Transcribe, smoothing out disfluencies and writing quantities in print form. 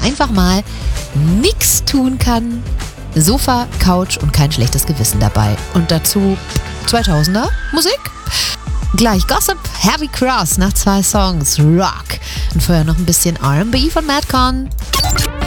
einfach mal nichts tun kann. Sofa, Couch und kein schlechtes Gewissen dabei. Und dazu 2000er Musik. Gleich Gossip, Heavy Cross nach 2 Songs, Rock. Und vorher noch ein bisschen R&B von Madcon.